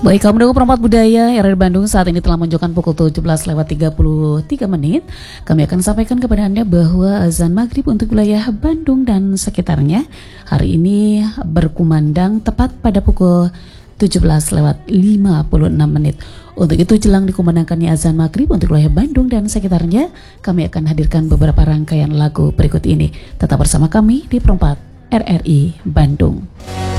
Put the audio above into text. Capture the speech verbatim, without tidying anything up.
Baik, kaum pendukung perempat budaya R R Bandung saat ini telah menunjukkan pukul tujuh belas lewat tiga puluh tiga menit. Kami akan sampaikan kepada Anda bahwa azan maghrib untuk wilayah Bandung dan sekitarnya hari ini berkumandang tepat pada pukul tujuh belas lewat lima puluh enam menit. Untuk itu jelang dikumandangkannya azan maghrib untuk wilayah Bandung dan sekitarnya, kami akan hadirkan beberapa rangkaian lagu berikut ini. Tetap bersama kami di perempat R R I Bandung.